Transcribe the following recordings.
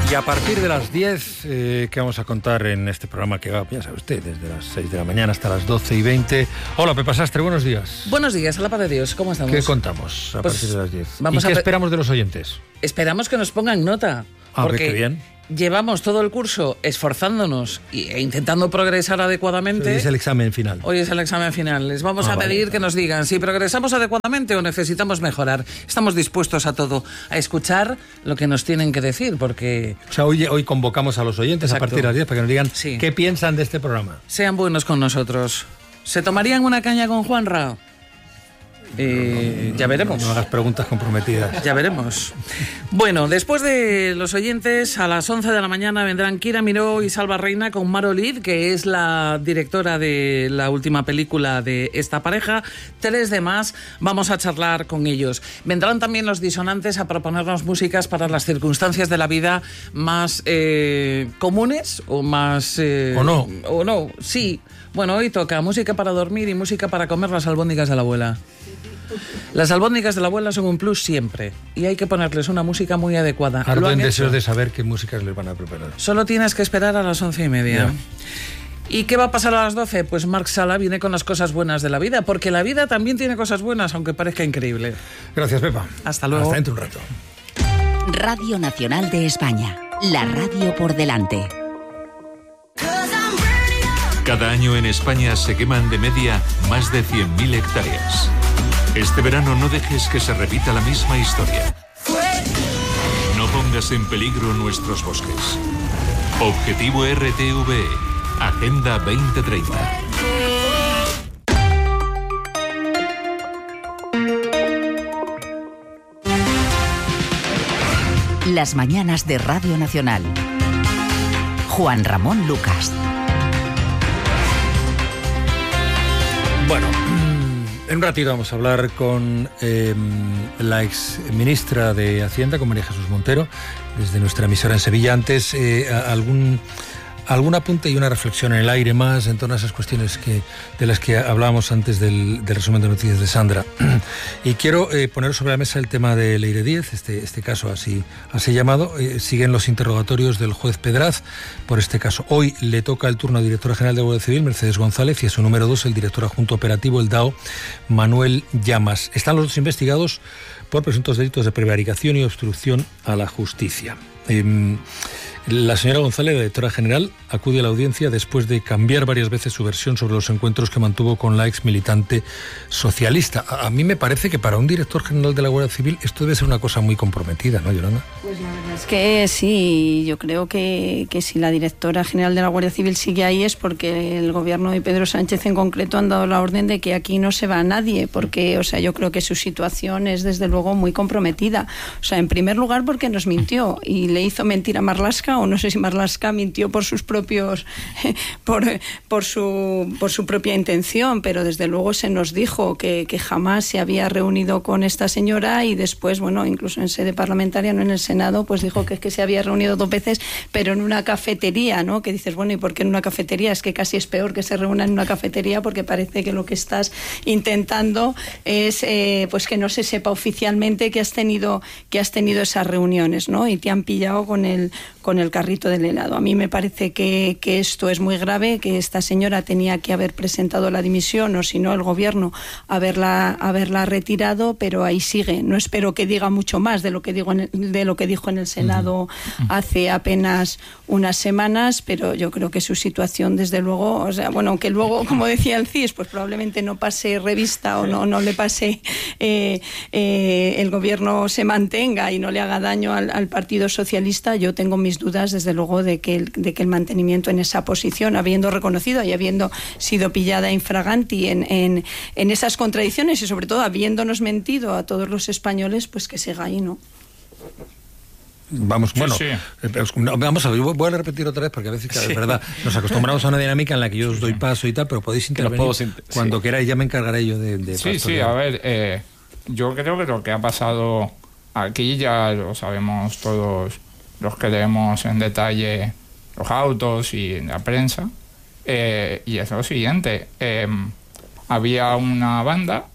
Y a partir de las 10, que vamos a contar en este programa que va, ya sabe usted, desde las 6 de la mañana hasta las 12:20. Hola, Pepa Sastre, buenos días. Buenos días, a la paz de Dios, ¿cómo estamos? ¿Qué contamos a partir de las 10? ¿Y qué esperamos de los oyentes? Esperamos que nos pongan nota. Porque qué bien. Llevamos todo el curso esforzándonos e intentando progresar adecuadamente. Hoy es el examen final. Hoy es el examen final. Les vamos a pedir que nos digan si progresamos adecuadamente o necesitamos mejorar. Estamos dispuestos a todo, a escuchar lo que nos tienen que decir, porque... O sea, hoy convocamos a los oyentes. Exacto. A partir de las 10 para que nos digan qué piensan de este programa. Sean buenos con nosotros. ¿Se tomarían una caña con Juanra? Ya veremos. No hagas preguntas comprometidas. Ya veremos. Bueno, después de los oyentes, a las 11 de la mañana vendrán Kira Miró y Salva Reina con Mar Olid, que es la directora de la última película de esta pareja. 3 de más, vamos a charlar con ellos. Vendrán también los disonantes a proponernos músicas para las circunstancias de la vida más comunes o más... ¿O no? O no, sí. Bueno, hoy toca música para dormir y música para comer las albóndigas de la abuela. Las albóndigas de la abuela son un plus siempre y hay que ponerles una música muy adecuada. Ardo en deseos de saber qué músicas les van a preparar. Solo tienes que esperar a las 11:30. Ya. ¿Y qué va a pasar a las 12? Pues Marc Sala viene con las cosas buenas de la vida, porque la vida también tiene cosas buenas, aunque parezca increíble. Gracias, Pepa. Hasta luego. Hasta dentro un rato. Radio Nacional de España, la radio por delante. Cada año en España se queman de media más de 100.000 hectáreas. Este verano no dejes que se repita la misma historia. No pongas en peligro nuestros bosques. Objetivo RTVE, Agenda 2030. Las mañanas de Radio Nacional. Juan Ramón Lucas. Bueno, en un ratito vamos a hablar con la ex ministra de Hacienda, con María Jesús Montero, desde nuestra emisora en Sevilla. Antes, algún apunte y una reflexión en el aire más en torno a esas cuestiones de las que hablábamos antes del resumen de noticias de Sandra. Y quiero poner sobre la mesa el tema de Leire Díez, este caso así llamado. Siguen los interrogatorios del juez Pedraz por este caso. Hoy le toca el turno a directora general de Guardia Civil, Mercedes González, y a su número 2, el director adjunto operativo, el DAO, Manuel Llamas. Están los dos investigados por presuntos delitos de prevaricación y obstrucción a la justicia. La señora González, la directora general, acude a la audiencia después de cambiar varias veces su versión sobre los encuentros que mantuvo con la ex militante socialista. A mí me parece que para un director general de la Guardia Civil esto debe ser una cosa muy comprometida, ¿no, Yolanda? Pues la verdad es que sí, yo creo que si la directora general de la Guardia Civil sigue ahí es porque el gobierno de Pedro Sánchez en concreto han dado la orden de que aquí no se va nadie, porque, o sea, yo creo que su situación es desde luego muy comprometida. O sea, en primer lugar porque nos mintió y le hizo mentir a Marlaska, o no sé si Marlaska mintió por sus propios por su propia intención, pero desde luego se nos dijo que jamás se había reunido con esta señora, y después, bueno, incluso en sede parlamentaria, no en el Senado, pues dijo que se había reunido 2 veces, pero en una cafetería, ¿no? Que dices, bueno, ¿y por qué en una cafetería? Es que casi es peor que se reúna en una cafetería, porque parece que lo que estás intentando es pues que no se sepa oficialmente que has tenido esas reuniones, ¿no? Y te han pillado con el carrito del helado. A mí me parece que esto es muy grave, que esta señora tenía que haber presentado la dimisión, o si no el gobierno haberla retirado, pero ahí sigue. No espero que diga mucho más de lo que dijo en el Senado hace apenas unas semanas, pero yo creo que su situación, desde luego, o sea, bueno, aunque luego, como decía el CIS, pues probablemente no pase revista o no le pase, el gobierno se mantenga y no le haga daño al Partido Socialista, yo tengo mis dudas, desde luego, de que el mantenimiento en esa posición, habiendo reconocido y habiendo sido pillada infraganti en esas contradicciones, y sobre todo habiéndonos mentido a todos los españoles, pues que siga ahí, ¿no? Vamos, sí, bueno, sí. Vamos a ver, voy a repetir otra vez, porque a veces, es verdad, nos acostumbramos a una dinámica en la que yo os doy paso y tal, pero podéis intervenir cuando queráis, ya me encargaré yo de Sí, a ver, yo creo que lo que ha pasado aquí ya lo sabemos todos los que leemos en detalle los autos y la prensa, y es lo siguiente. Había una banda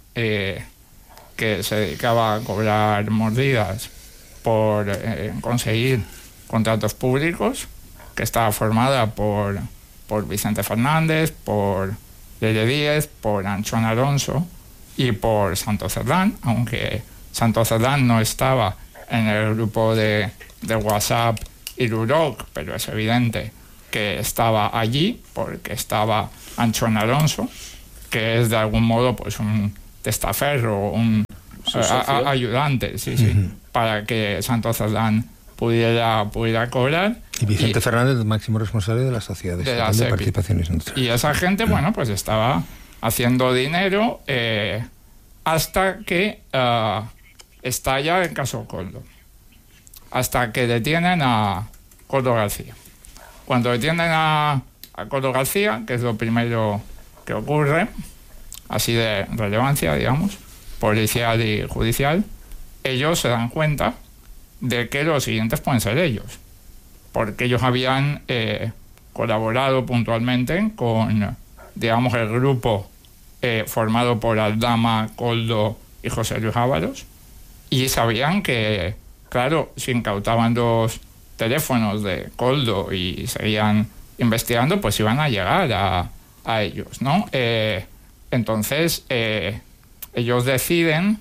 que se dedicaba a cobrar mordidas por conseguir contratos públicos, que estaba formada por Vicente Fernández, por Leire Díez, por Anchón Alonso y por Santos Cerdán, aunque Santos Cerdán no estaba en el grupo de WhatsApp Iruroc, pero es evidente que estaba allí porque estaba Anchón Alonso, que es de algún modo pues un testaferro, un ayudante, para que Santos Cerdán pudiera cobrar. Y Vicente Fernández, máximo responsable de la Sociedad de Participaciones Industriales. Y esa gente, bueno, pues estaba haciendo dinero hasta que estalla el caso Koldo. Hasta que detienen a Koldo García. Cuando detienen a Koldo García, que es lo primero que ocurre, así de relevancia, digamos, policial y judicial, ellos se dan cuenta de que los siguientes pueden ser ellos, porque ellos habían colaborado puntualmente con, digamos, el grupo formado por Aldama, Koldo y José Luis Ábalos, y sabían que, claro, si incautaban los teléfonos de Koldo y seguían investigando, pues iban a llegar a ellos, ¿no? Entonces, ellos deciden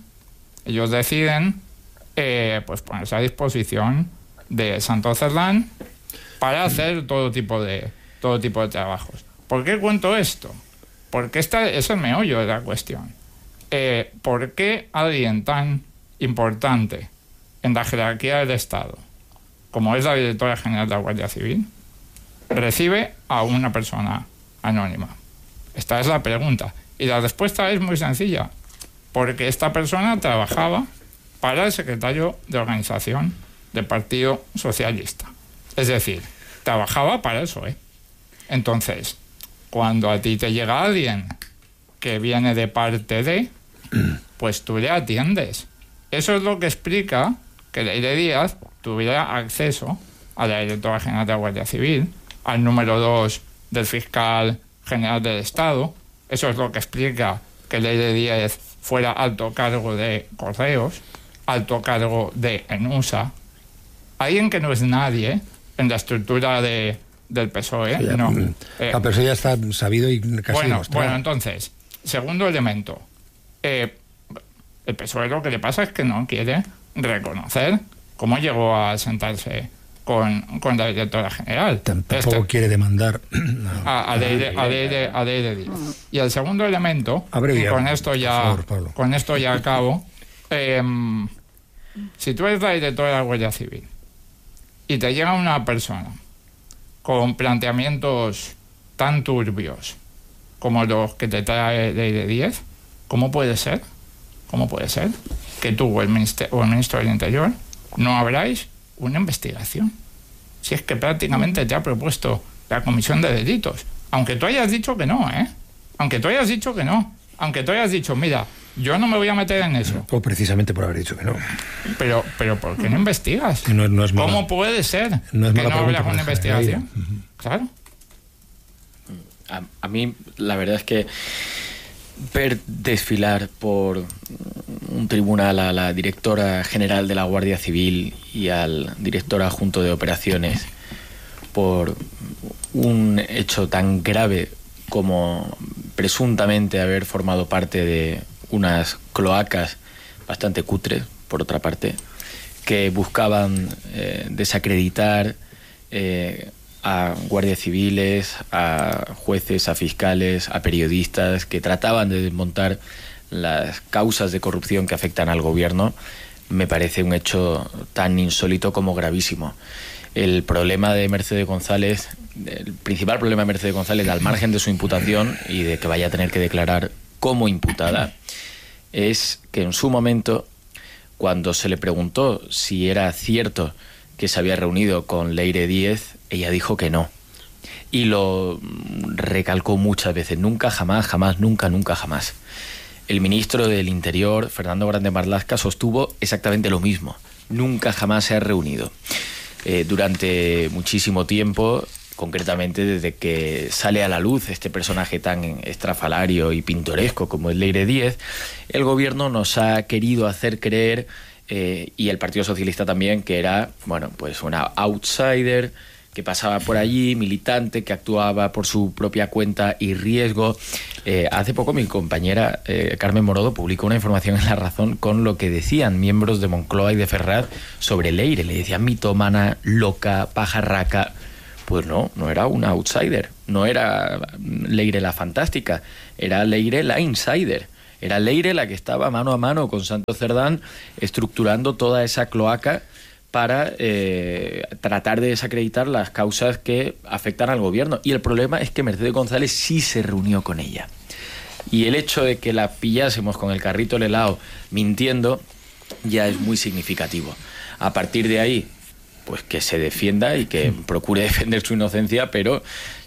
pues ponerse a disposición de Santos Cerdán para hacer todo tipo de trabajos. ¿Por qué cuento esto? Porque este es el meollo de la cuestión. ¿Por qué alguien tan importante en la jerarquía del Estado, como es la directora general de la Guardia Civil, recibe a una persona anónima? Esta es la pregunta. Y la respuesta es muy sencilla. Porque esta persona trabajaba para el secretario de organización del Partido Socialista. Es decir, trabajaba para el PSOE. Entonces, cuando a ti te llega alguien que viene de parte de, pues tú le atiendes. Eso es lo que explica que Leire Díez tuviera acceso a la directora general de la Guardia Civil, al número 2 del fiscal general del Estado. Eso es lo que explica que Leire Díez fuera alto cargo de Correos, alto cargo de ENUSA, alguien que no es nadie en la estructura del PSOE. Sí, no. Pero eso ya está sabido y casi demostrado. Bueno, entonces, segundo elemento. El PSOE lo que le pasa es que no quiere reconocer cómo llegó a sentarse con la directora general. Tampoco quiere demandar a Leire Díez. Y el segundo elemento, y con esto ya acabo, si tú eres la directora de la Guardia Civil y te llega una persona con planteamientos tan turbios como los que te trae Leire Díez, ¿cómo puede ser que tú o el ministro del Interior no abráis una investigación? Si es que prácticamente te ha propuesto la comisión de delitos, aunque tú hayas dicho que no, aunque tú hayas dicho, mira, yo no me voy a meter en eso. O precisamente por haber dicho que no. Pero ¿por qué no investigas? No es ¿Cómo puede ser que no abras una investigación? Claro. A mí la verdad es que ver desfilar por un tribunal a la directora general de la Guardia Civil y al director adjunto de operaciones por un hecho tan grave como presuntamente haber formado parte de unas cloacas bastante cutres, por otra parte, que buscaban desacreditar a guardias civiles, a jueces, a fiscales, a periodistas, que trataban de desmontar las causas de corrupción que afectan al gobierno, me parece un hecho tan insólito como gravísimo. El problema de Mercedes González, el principal problema de Mercedes González, al margen de su imputación y de que vaya a tener que declarar como imputada, es que en su momento, cuando se le preguntó si era cierto que se había reunido con Leire Díez, ella dijo que no. Y lo recalcó muchas veces. Nunca, jamás, jamás, nunca, nunca, jamás. El ministro del Interior, Fernando Grande Marlaska, sostuvo exactamente lo mismo. Nunca, jamás se ha reunido. Durante muchísimo tiempo, concretamente desde que sale a la luz este personaje tan estrafalario y pintoresco como es Leire Díez, el gobierno nos ha querido hacer creer y el Partido Socialista también, que era, bueno, pues una outsider que pasaba por allí, militante, que actuaba por su propia cuenta y riesgo. Hace poco mi compañera Carmen Morodo publicó una información en La Razón con lo que decían miembros de Moncloa y de Ferraz sobre Leire. Le decían mitómana, loca, pajarraca. Pues no era una outsider, no era Leire la fantástica, era Leire la insider. Era Leire la que estaba mano a mano con Santos Cerdán estructurando toda esa cloaca para tratar de desacreditar las causas que afectan al gobierno. Y el problema es que Mercedes González sí se reunió con ella. Y el hecho de que la pillásemos con el carrito del helado mintiendo ya es muy significativo. A partir de ahí, pues que se defienda y que procure defender su inocencia, pero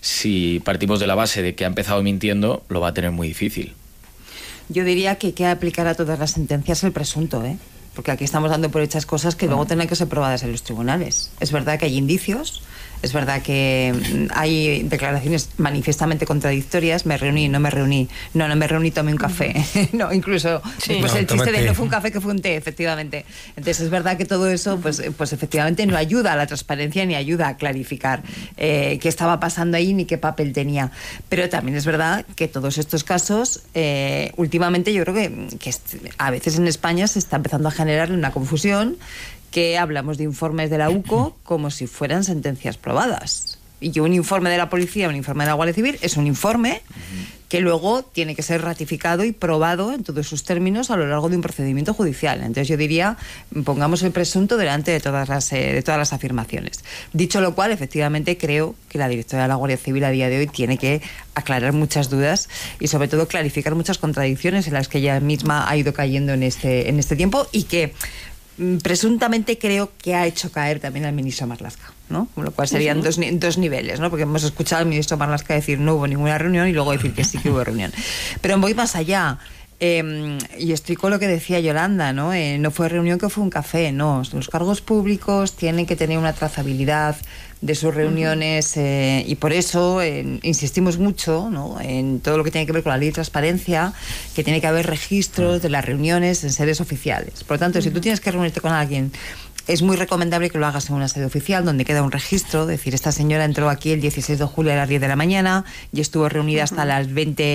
si partimos de la base de que ha empezado mintiendo, lo va a tener muy difícil. Yo diría que hay que aplicar a todas las sentencias el presunto, porque aquí estamos dando por hechas cosas que luego tendrán que ser probadas en los tribunales. Es verdad que hay indicios, es verdad que hay declaraciones manifiestamente contradictorias. Me reuní, no me reuní. No me reuní, tomé un café. No, incluso pues el chiste de no fue un café, que fue un té, efectivamente. Entonces es verdad que todo eso pues efectivamente no ayuda a la transparencia ni ayuda a clarificar qué estaba pasando ahí ni qué papel tenía. Pero también es verdad que todos estos casos últimamente yo creo que a veces en España se está empezando a generar una confusión, que hablamos de informes de la UCO como si fueran sentencias probadas. Y que un informe de la policía, un informe de la Guardia Civil, es un informe que luego tiene que ser ratificado y probado en todos sus términos a lo largo de un procedimiento judicial. Entonces yo diría, pongamos el presunto delante de todas las afirmaciones. Dicho lo cual, efectivamente creo que la directora de la Guardia Civil a día de hoy tiene que aclarar muchas dudas y sobre todo clarificar muchas contradicciones en las que ella misma ha ido cayendo en este tiempo, y que presuntamente creo que ha hecho caer también al ministro Marlaska, ¿no? Con lo cual serían dos niveles, ¿no? Porque hemos escuchado al ministro Marlaska decir no hubo ninguna reunión y luego decir que sí que hubo reunión. Pero voy más allá. Y estoy con lo que decía Yolanda, ¿no? No fue reunión, que fue un café, no. Los cargos públicos tienen que tener una trazabilidad de sus reuniones, y por eso insistimos mucho, ¿no?, en todo lo que tiene que ver con la ley de transparencia, que tiene que haber registros de las reuniones en sedes oficiales. Por lo tanto, si tú tienes que reunirte con alguien, es muy recomendable que lo hagas en una sede oficial donde queda un registro, decir, esta señora entró aquí el 16 de julio a las 10 de la mañana y estuvo reunida hasta las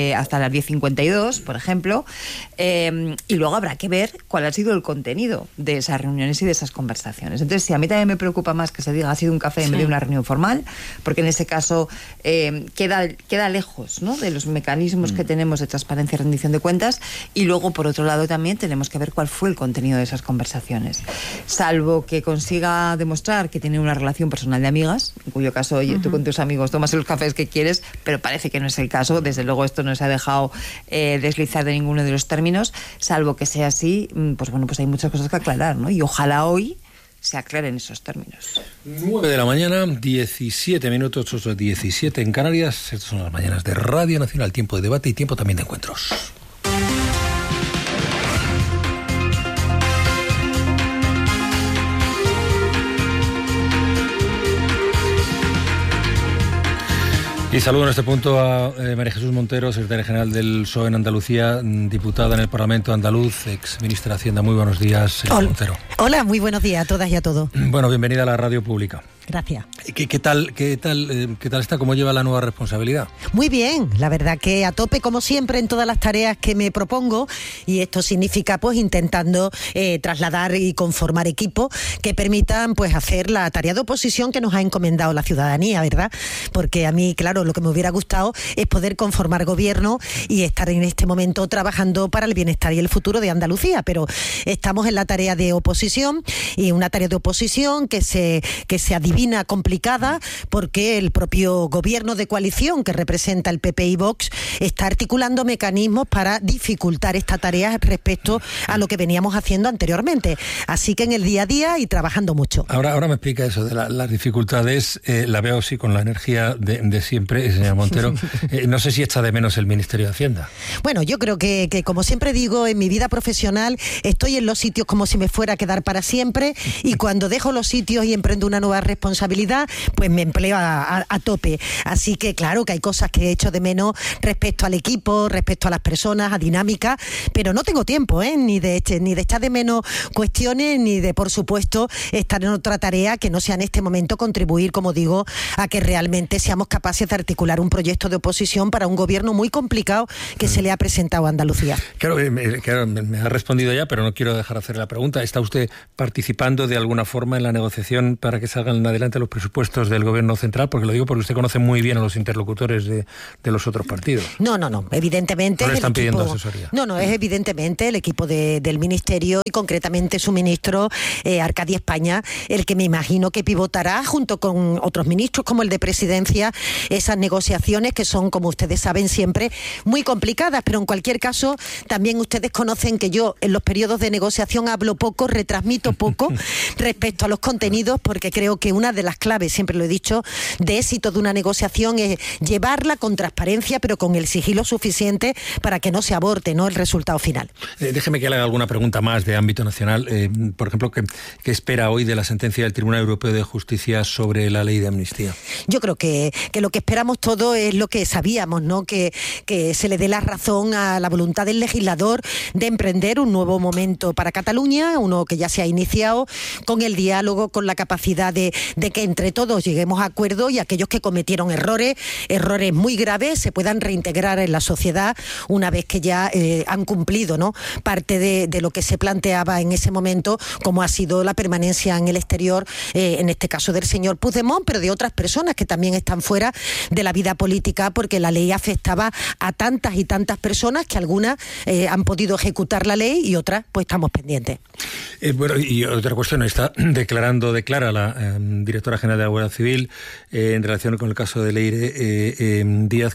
10:52, por ejemplo, y luego habrá que ver cuál ha sido el contenido de esas reuniones y de esas conversaciones. Entonces, si a mí también me preocupa más que se diga ha sido un café en vez de una reunión formal, porque en ese caso queda lejos, ¿no?, de los mecanismos que tenemos de transparencia y rendición de cuentas, y luego, por otro lado, también tenemos que ver cuál fue el contenido de esas conversaciones. Salvo que consiga demostrar que tiene una relación personal de amigas, en cuyo caso, oye, tú con tus amigos tomas los cafés que quieres, pero parece que no es el caso. Desde luego esto no se ha dejado deslizar de ninguno de los términos. Salvo que sea así, pues bueno, pues hay muchas cosas que aclarar, ¿no? Y ojalá hoy se aclaren esos términos. 9 de la mañana, 17 minutos, 8:17 en Canarias. Estas son las mañanas de Radio Nacional, tiempo de debate y tiempo también de encuentros. Y saludo en este punto a María Jesús Montero, secretaria general del PSOE en Andalucía, diputada en el Parlamento andaluz, ex ministra de Hacienda. Muy buenos días, Montero. Hola, muy buenos días a todas y a todos. Bueno, bienvenida a la radio pública. Gracias. ¿Qué tal está? ¿Cómo lleva la nueva responsabilidad? Muy bien, la verdad que a tope como siempre en todas las tareas que me propongo, y esto significa pues intentando trasladar y conformar equipos que permitan pues hacer la tarea de oposición que nos ha encomendado la ciudadanía, ¿verdad? Porque a mí, claro, lo que me hubiera gustado es poder conformar gobierno y estar en este momento trabajando para el bienestar y el futuro de Andalucía, pero estamos en la tarea de oposición, y una tarea de oposición que se adivina complicada, porque el propio gobierno de coalición que representa el PP y Vox está articulando mecanismos para dificultar esta tarea respecto a lo que veníamos haciendo anteriormente. Así que en el día a día y trabajando mucho. Ahora me explica eso de las dificultades. La veo sí con la energía de siempre, señora Montero. No sé si echa de menos el Ministerio de Hacienda. Bueno, yo creo que como siempre digo, en mi vida profesional estoy en los sitios como si me fuera a quedar para siempre, y cuando dejo los sitios y emprendo una nueva responsabilidad, responsabilidad, pues me empleo a tope. Así que claro que hay cosas que he hecho de menos respecto al equipo, respecto a las personas, a dinámica, pero no tengo tiempo, ni de echar de menos cuestiones, ni de, por supuesto, estar en otra tarea que no sea en este momento contribuir, como digo, a que realmente seamos capaces de articular un proyecto de oposición para un gobierno muy complicado que se le ha presentado a Andalucía. Claro, me ha respondido ya, pero no quiero dejar de hacer la pregunta. ¿Está usted participando de alguna forma en la negociación para que salgan adelante los presupuestos del gobierno central? Porque lo digo porque usted conoce muy bien a los interlocutores de los otros partidos. No, evidentemente... ¿No le están pidiendo asesoría? No, es evidentemente el equipo del Ministerio y concretamente su ministro, Arcadio España, el que me imagino que pivotará junto con otros ministros como el de Presidencia esas negociaciones que son, como ustedes saben, siempre muy complicadas, pero en cualquier caso también ustedes conocen que yo en los periodos de negociación hablo poco, retransmito poco respecto a los contenidos, porque creo que una de las claves, siempre lo he dicho, de éxito de una negociación es llevarla con transparencia, pero con el sigilo suficiente para que no se aborte, ¿no?, el resultado final. Déjeme que le haga alguna pregunta más de ámbito nacional. Por ejemplo, ¿qué espera hoy de la sentencia del Tribunal Europeo de Justicia sobre la ley de amnistía? Yo creo que lo que esperamos todos es lo que sabíamos, ¿no?, que se le dé la razón a la voluntad del legislador de emprender un nuevo momento para Cataluña, uno que ya se ha iniciado, con el diálogo, con la capacidad de que entre todos lleguemos a acuerdo y aquellos que cometieron errores muy graves, se puedan reintegrar en la sociedad una vez que ya han cumplido, ¿no?, parte de lo que se planteaba en ese momento, como ha sido la permanencia en el exterior, en este caso del señor Puigdemont, pero de otras personas que también están fuera de la vida política, porque la ley afectaba a tantas y tantas personas que algunas han podido ejecutar la ley y otras pues estamos pendientes. Bueno, y otra cuestión, declara la directora general de la Guardia Civil en relación con el caso de Leire Díaz,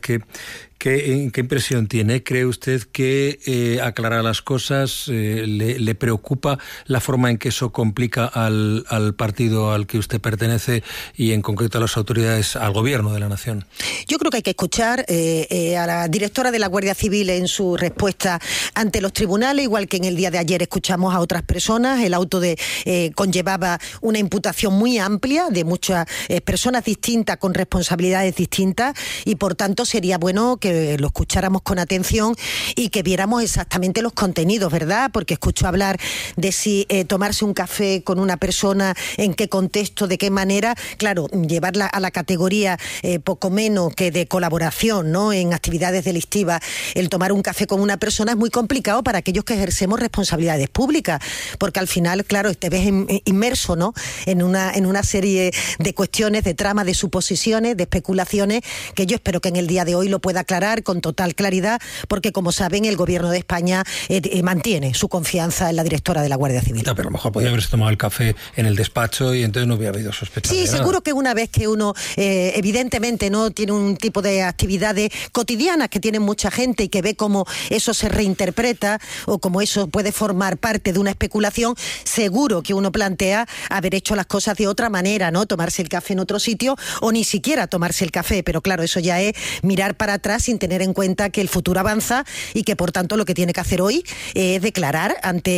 ¿qué impresión tiene? ¿Cree usted que aclarar las cosas le preocupa la forma en que eso complica al partido al que usted pertenece y en concreto a las autoridades, al gobierno de la nación? Yo creo que hay que escuchar a la directora de la Guardia Civil en su respuesta ante los tribunales, igual que en el día de ayer escuchamos a otras personas. El auto conllevaba una imputación muy amplia de muchas personas distintas con responsabilidades distintas y por tanto sería bueno que lo escucháramos con atención y que viéramos exactamente los contenidos, ¿verdad? Porque escucho hablar de si tomarse un café con una persona, en qué contexto, de qué manera. Claro, llevarla a la categoría poco menos que de colaboración, ¿no?, en actividades delictivas, el tomar un café con una persona es muy complicado para aquellos que ejercemos responsabilidades públicas, porque al final, claro, te ves inmerso, ¿no?, en una serie de cuestiones, de tramas, de suposiciones, de especulaciones, que yo espero que en el día de hoy lo pueda aclarar con total claridad, porque como saben, el gobierno de España mantiene su confianza en la directora de la Guardia Civil. Pero a lo mejor podía haberse tomado el café en el despacho y entonces no hubiera habido sospechas. Sí, seguro que una vez que uno evidentemente no tiene un tipo de actividades cotidianas que tiene mucha gente y que ve cómo eso se reinterpreta o cómo eso puede formar parte de una especulación, seguro que uno plantea haber hecho las cosas de otra manera, ¿no?, tomarse el café en otro sitio o ni siquiera tomarse el café, pero claro, eso ya es mirar para atrás sin tener en cuenta que el futuro avanza y que por tanto lo que tiene que hacer hoy es declarar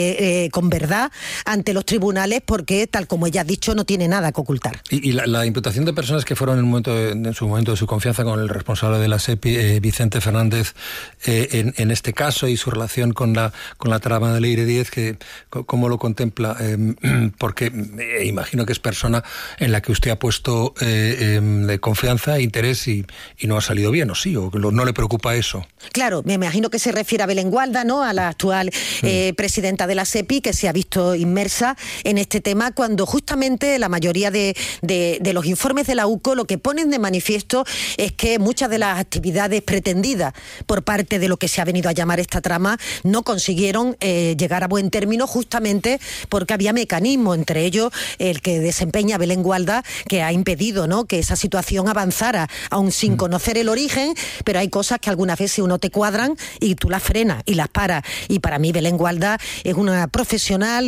con verdad ante los tribunales, porque tal como ella ha dicho no tiene nada que ocultar. Y la imputación de personas que fueron en su momento de su confianza con el responsable de la SEPI, Vicente Fernández, en este caso y su relación con la trama de Leire Díaz, ¿cómo lo contempla? Porque imagino que es persona en la que usted ha puesto de confianza e interés y no ha salido bien, ¿o sí? ¿O no le preocupa eso? Claro, me imagino que se refiere a Belén Gualda, ¿no?, a la actual presidenta de la SEPI, que se ha visto inmersa en este tema cuando justamente la mayoría de los informes de la UCO lo que ponen de manifiesto es que muchas de las actividades pretendidas por parte de lo que se ha venido a llamar esta trama no consiguieron llegar a buen término, justamente porque había mecanismos, entre ellos el que desempeña Belén Gualda, que ha impedido, ¿no?, que esa situación avanzara, aún sin conocer el origen, pero hay cosas que algunas veces uno te cuadran y tú las frenas y las paras. Y para mí Belén Gualda es una profesional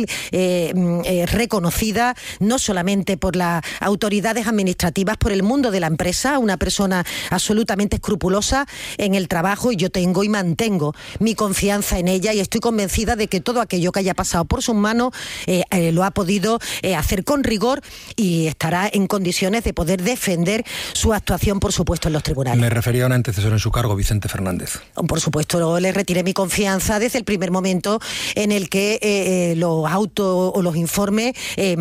reconocida no solamente por las autoridades administrativas, por el mundo de la empresa, una persona absolutamente escrupulosa en el trabajo, y yo tengo y mantengo mi confianza en ella y estoy convencida de que todo aquello que haya pasado por sus manos lo ha podido hacer con rigor y estará en condiciones de poder defender su actuación, por supuesto, en los tribunales. Me refería a un antecesor en su cargo, Vicente Fernández. Por supuesto, le retiré mi confianza desde el primer momento en el que los autos o los informes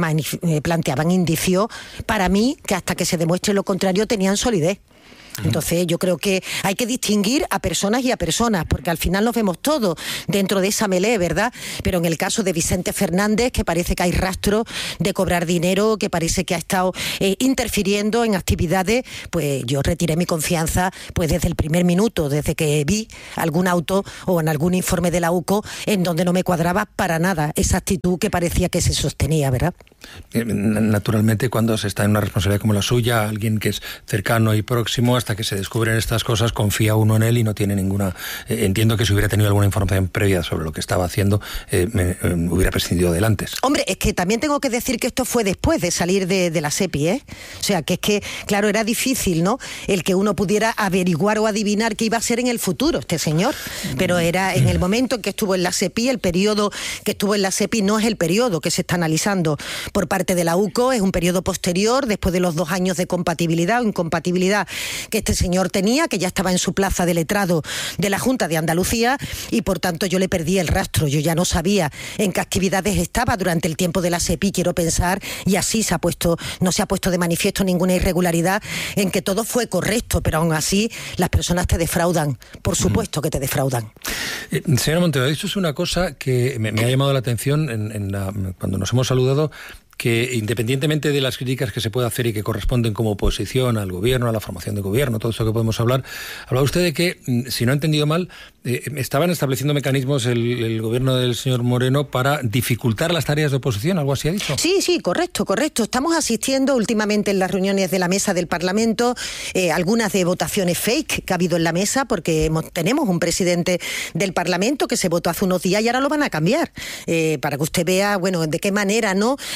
planteaban indicios, para mí, que hasta que se demuestre lo contrario tenían solidez. Entonces yo creo que hay que distinguir a personas y a personas, porque al final nos vemos todos dentro de esa melé, ¿verdad? Pero en el caso de Vicente Fernández, que parece que hay rastro de cobrar dinero, que parece que ha estado interfiriendo en actividades, pues yo retiré mi confianza pues desde el primer minuto, desde que vi algún auto o en algún informe de la UCO en donde no me cuadraba para nada esa actitud que parecía que se sostenía, ¿verdad? Naturalmente, cuando se está en una responsabilidad como la suya, alguien que es cercano y próximo, hasta que se descubren estas cosas, confía uno en él y no tiene ninguna... entiendo que si hubiera tenido alguna información previa sobre lo que estaba haciendo, hubiera prescindido del antes. Hombre, es que también tengo que decir que esto fue después de salir de la SEPI, ¿eh? O sea, que es que, claro, era difícil, ¿no?, el que uno pudiera averiguar o adivinar qué iba a ser en el futuro este señor. Pero era en el momento en que estuvo en la SEPI, el periodo que estuvo en la SEPI no es el periodo que se está analizando por parte de la UCO, es un periodo posterior, después de los 2 años de compatibilidad o incompatibilidad que este señor tenía, que ya estaba en su plaza de letrado de la Junta de Andalucía, y por tanto yo le perdí el rastro. Yo ya no sabía en qué actividades estaba durante el tiempo de la SEPI, quiero pensar, y así no se ha puesto de manifiesto ninguna irregularidad, en que todo fue correcto, pero aún así las personas te defraudan, por supuesto que te defraudan. Señora Montero, esto es una cosa que me ha llamado la atención cuando nos hemos saludado, que independientemente de las críticas que se puede hacer y que corresponden como oposición al gobierno, a la formación de gobierno, todo eso que podemos hablar, hablaba usted de que, si no he entendido mal, estaban estableciendo mecanismos el gobierno del señor Moreno para dificultar las tareas de oposición, ¿algo así ha dicho? Sí, correcto. Estamos asistiendo últimamente en las reuniones de la mesa del Parlamento, algunas de votaciones fake que ha habido en la mesa, porque tenemos un presidente del Parlamento que se votó hace unos días y ahora lo van a cambiar, para que usted vea, bueno, de qué manera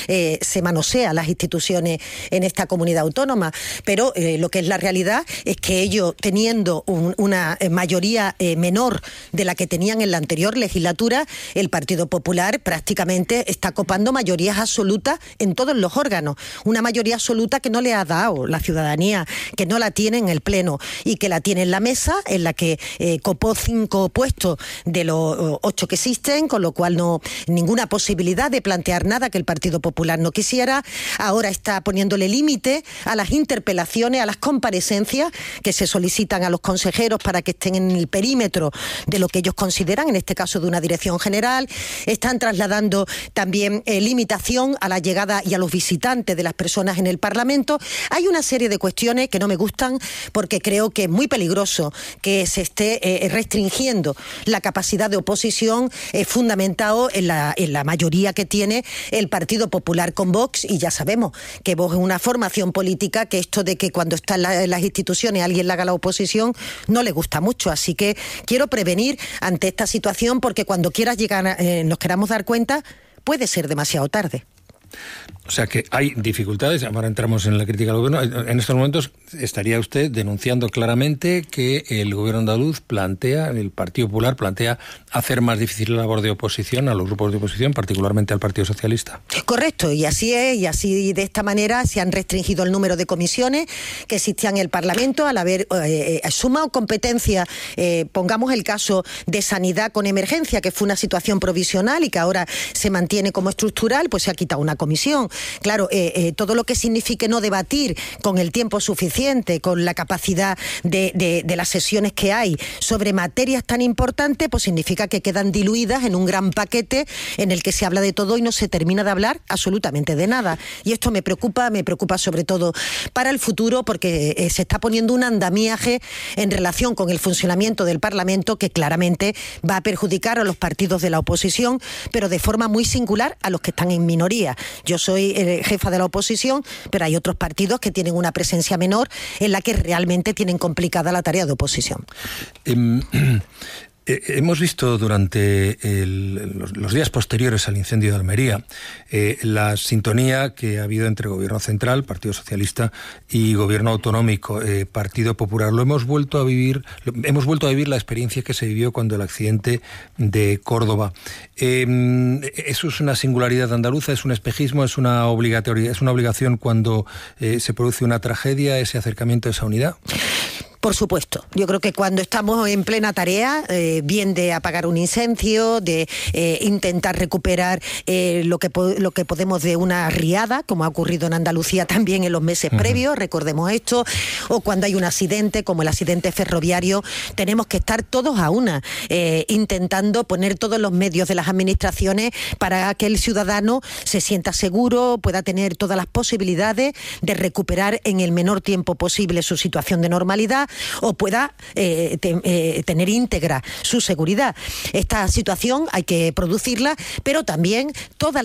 se manosea las instituciones en esta comunidad autónoma. Pero lo que es la realidad es que ellos, teniendo una mayoría menor de la que tenían en la anterior legislatura, el Partido Popular prácticamente está copando mayorías absolutas en todos los órganos. Una mayoría absoluta que no le ha dado la ciudadanía, que no la tiene en el Pleno y que la tiene en la mesa, en la que copó 5 puestos de los 8 que existen, con lo cual no ninguna posibilidad de plantear nada que el Partido Popular no quisiera. Ahora está poniéndole límite a las interpelaciones, a las comparecencias que se solicitan a los consejeros para que estén en el perímetro de lo que ellos consideran, en este caso de una dirección general. Están trasladando también limitación a la llegada y a los visitantes de las personas en el Parlamento. Hay una serie de cuestiones que no me gustan, porque creo que es muy peligroso que se esté restringiendo la capacidad de oposición, fundamentado en la mayoría que tiene el Partido Popular con Vox, y ya sabemos que Vox es una formación política que esto de que cuando está en las instituciones alguien le haga la oposición no le gusta mucho. Así que quiero prevenir ante esta situación, porque cuando quieras llegar, nos queramos dar cuenta, puede ser demasiado tarde. O sea que hay dificultades, ahora entramos en la crítica al gobierno. En estos momentos estaría usted denunciando claramente que el gobierno andaluz el Partido Popular plantea hacer más difícil la labor de oposición a los grupos de oposición, particularmente al Partido Socialista. Correcto, y así es, y así de esta manera se han restringido el número de comisiones que existían en el Parlamento al haber sumado competencia. Pongamos el caso de sanidad con emergencia, que fue una situación provisional y que ahora se mantiene como estructural, pues se ha quitado una comisión. Claro, todo lo que signifique no debatir con el tiempo suficiente, con la capacidad de las sesiones que hay sobre materias tan importantes, pues significa que quedan diluidas en un gran paquete en el que se habla de todo y no se termina de hablar absolutamente de nada. Y esto me preocupa sobre todo para el futuro, porque se está poniendo un andamiaje en relación con el funcionamiento del Parlamento que claramente va a perjudicar a los partidos de la oposición, pero de forma muy singular a los que están en minoría. Yo soy jefa de la oposición, pero hay otros partidos que tienen una presencia menor en la que realmente tienen complicada la tarea de oposición. Hemos visto durante los días posteriores al incendio de Almería la sintonía que ha habido entre Gobierno Central, Partido Socialista, y Gobierno Autonómico, Partido Popular. Hemos vuelto a vivir la experiencia que se vivió cuando el accidente de Córdoba. ¿Eso es una singularidad andaluza? ¿Es un espejismo? ¿Es una obligación cuando se produce una tragedia, ese acercamiento, esa unidad? Por supuesto. Yo creo que cuando estamos en plena tarea, bien de apagar un incendio, de intentar recuperar lo que podemos de una riada, como ha ocurrido en Andalucía también en los meses previos, recordemos esto, o cuando hay un accidente, como el accidente ferroviario, tenemos que estar todos a una, intentando poner todos los medios de las administraciones para que el ciudadano se sienta seguro, pueda tener todas las posibilidades de recuperar en el menor tiempo posible su situación de normalidad, o pueda tener íntegra su seguridad. Esta situación hay que producirla, pero también toda